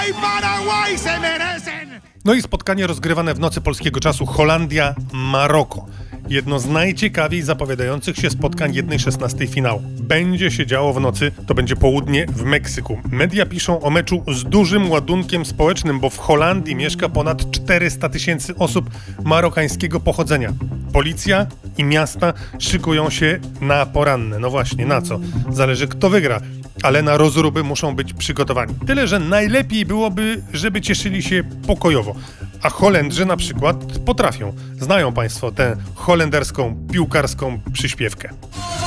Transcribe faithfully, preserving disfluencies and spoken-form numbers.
No i spotkanie rozgrywane w nocy polskiego czasu Holandia-Maroko. Jedno z najciekawiej zapowiadających się spotkań jednej szesnastej finału. Będzie się działo w nocy, to będzie południe w Meksyku. Media piszą o meczu z dużym ładunkiem społecznym, bo w Holandii mieszka ponad czterysta tysięcy osób marokańskiego pochodzenia. Policja i miasta szykują się na poranne. No właśnie, na co? Zależy kto wygra. Ale na rozruby muszą być przygotowani. Tyle, że najlepiej byłoby, żeby cieszyli się pokojowo. A Holendrzy na przykład potrafią. Znają Państwo tę holenderską piłkarską przyśpiewkę.